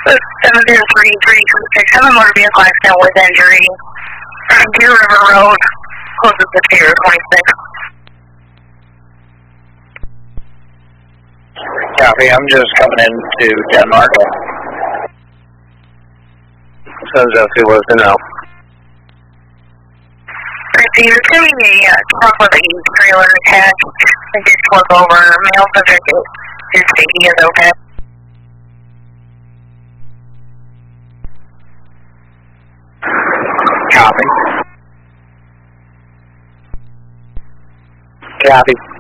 703 have a motor vehicle accident with injury. Deer River Road, closest to Deer 26. Copy, I'm just coming into Denmark. Sends us who was to know. So you're assuming a truck with a trailer attached and did flip over. Male subject is safety is okay. Copy. Copy.